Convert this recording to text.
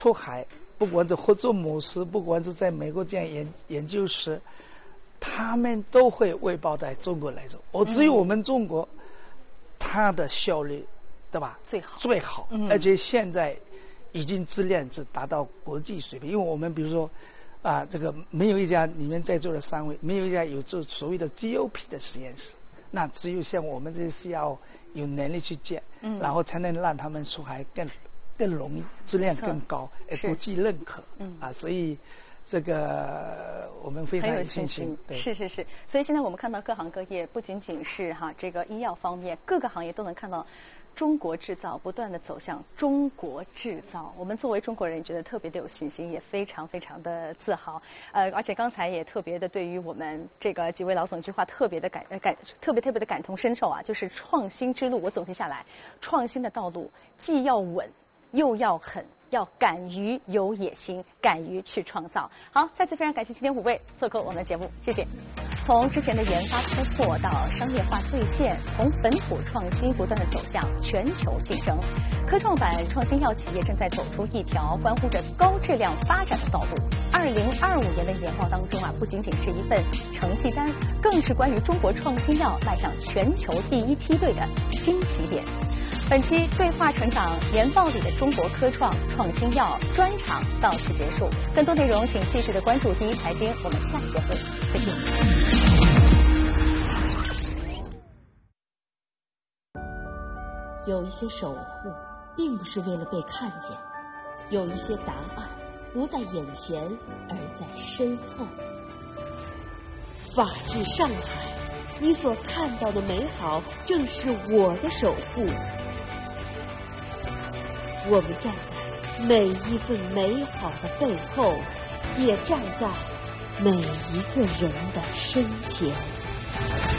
出海，不管是合作模式，不管是在美国这样研究室，他们都会外包在中国来做。只有我们中国，它的效率，对吧？最好，而且现在已经质量是达到国际水平。因为我们比如说，这个没有一家你们在座的3位，没有一家有做所谓的 GOP 的实验室，那只有像我们这些 CRO 有能力去建，然后才能让他们出海更容易，质量更高，国际认可。所以这个我们非常有信心。 是。所以现在我们看到各行各业，不仅仅是这个医药方面，各个行业都能看到中国制造不断的走向中国制造。我们作为中国人，觉得特别的有信心，也非常非常的自豪。而且刚才也特别的对于我们这个几位老总一句话特别的特别的感同身受啊，就是创新之路。我总结下来，创新的道路既要稳又要狠，要敢于有野心，敢于去创造。好，再次非常感谢今天5位做客我们的节目，谢谢。从之前的研发突破到商业化兑现，从本土创新不断的走向全球竞争，科创板创新药企业正在走出一条关乎着高质量发展的道路。2025年的年报当中不仅仅是一份成绩单，更是关于中国创新药迈向全球第1梯队的新起点。本期对话成长年报里的中国科创创新药专场到此结束，更多内容请继续的关注第一财经，我们下期节目再见。 有一些守护并不是为了被看见，有一些答案不在眼前而在身后。法治上海，你所看到的美好正是我的守护。我们站在每一份美好的背后，也站在每一个人的身前。